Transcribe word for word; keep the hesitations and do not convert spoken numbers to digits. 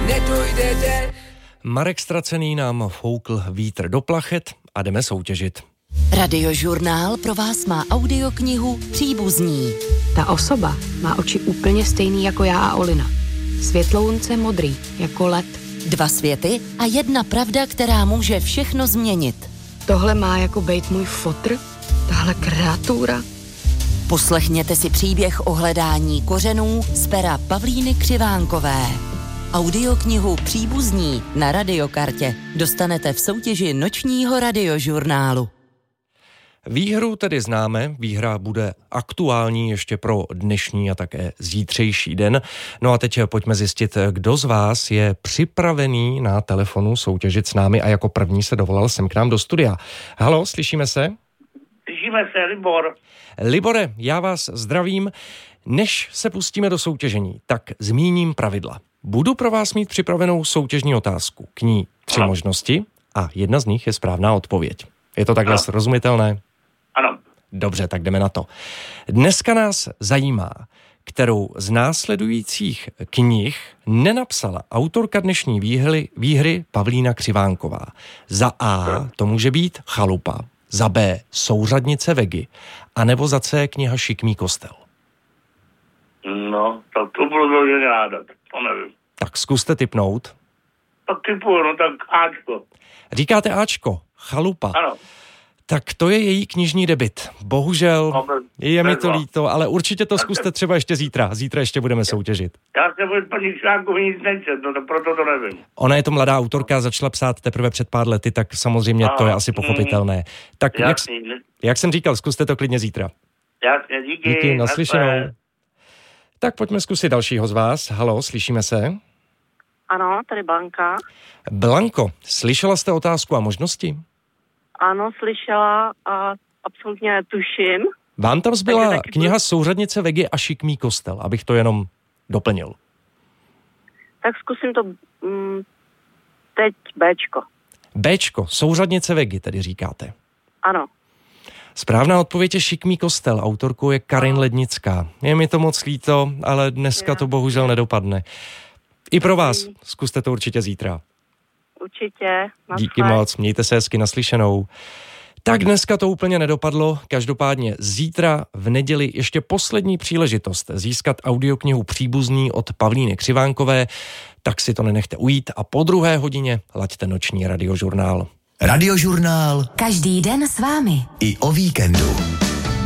nedojdete. Marek Stracený nám foukl vítr do plachet a jdeme soutěžit. Radiožurnál pro vás má audioknihu Příbuzní. Ta osoba má oči úplně stejný jako já a Olina. Světlounce modrý, jako led. Dva světy a jedna pravda, která může všechno změnit. Tohle má jako bejt můj fotr, tahle kreatura. Poslechněte si příběh o hledání kořenů z pera Pavlíny Křivánkové. Audioknihu Příbuzní na Radiokartě dostanete v soutěži nočního radiožurnálu. Výhru tedy známe, výhra bude aktuální ještě pro dnešní a také zítřejší den. No a teď pojďme zjistit, kdo z vás je připravený na telefonu soutěžit s námi a jako první se dovolal sem k nám do studia. Haló, slyšíme se? Slyšíme se, Libor. Libore, já vás zdravím. Než se pustíme do soutěžení, tak zmíním pravidla. Budu pro vás mít připravenou soutěžní otázku. K ní tři ano. možnosti a jedna z nich je správná odpověď. Je to takhle ano. srozumitelné? Ano. Dobře, tak jdeme na to. Dneska nás zajímá, kterou z následujících knih nenapsala autorka dnešní výhry, výhry Pavlína Křivánková. Za A to může být Chalupa, za B Souřadnice Vegy, anebo za C kniha Šikmý kostel. No, tak to budu velmi rádat, to nevím. Tak zkuste tipnout. Tak typuju, no tak Ačko. Říkáte Ačko, Chalupa. Ano. Tak to je její knižní debut. Bohužel, no, bez, je mi to líto, ale určitě to zkuste třeba ještě zítra. Zítra ještě budeme soutěžit. Já se vůbec paní Křivánkovi nic nečet, no to proto to nevím. Ona je to mladá autorka, začala psát teprve před pár lety, tak samozřejmě no, to je asi pochopitelné. Tak jak, jak jsem říkal, zkuste to klidně zítra. Jasně, díky. Díky, naslyšenou. Tak pojďme zkusit dalšího z vás. Haló, slyšíme se? Ano, tady Blanka. Blanko, slyšela jste otázku a možnosti? Ano, slyšela a absolutně netuším. Vám tam zbyla kniha byl... Souřadnice Vegy a Šikmý kostel, abych to jenom doplnil. Tak zkusím to mm, teď Bčko. Bčko, Souřadnice Vegy, tedy říkáte. Ano. Správná odpověď je Šikmý kostel, autorkou je Karin no. Lednická. Je mi to moc líto, ale dneska je. to bohužel nedopadne. I pro vás, zkuste to určitě zítra. Určitě. Díky moc, mějte se hezky, naslyšenou. Tak dneska to úplně nedopadlo, každopádně zítra v neděli ještě poslední příležitost získat audioknihu Příbuzní od Pavlíny Křivánkové, tak si to nenechte ujít a po druhé hodině laďte noční radiožurnál. Radiožurnál. Každý den s vámi. I o víkendu.